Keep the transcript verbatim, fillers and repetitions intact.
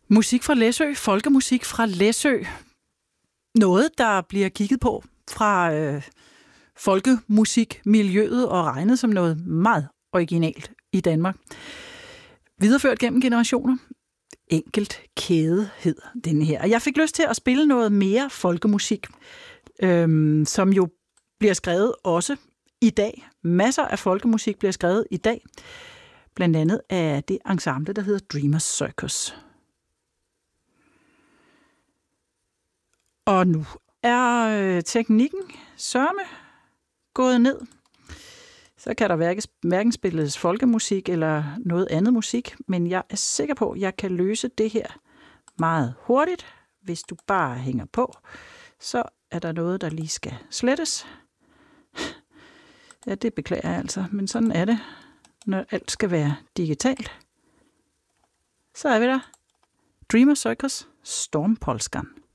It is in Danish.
Musik fra Læsø, folkemusik fra Læsø. Noget, der bliver kigget på fra øh, folkemusikmiljøet og regnet som noget meget originalt i Danmark. Videreført gennem generationer. Enkelt kæde hed den her. Og jeg fik lyst til at spille noget mere folkemusik, øhm, som jo bliver skrevet også i dag. Masser af folkemusik bliver skrevet i dag. Blandt andet af det ensemble, der hedder Dreamers Circus. Og nu er øh, teknikken sørme gået ned. Så kan der hverken, hverken spilles folkemusik eller noget andet musik, men jeg er sikker på, at jeg kan løse det her meget hurtigt. Hvis du bare hænger på, så er der noget, der lige skal slettes. Ja, det beklager jeg altså, men sådan er det, når alt skal være digitalt. Så er vi der. Dreamers Circus, Stormpolskan.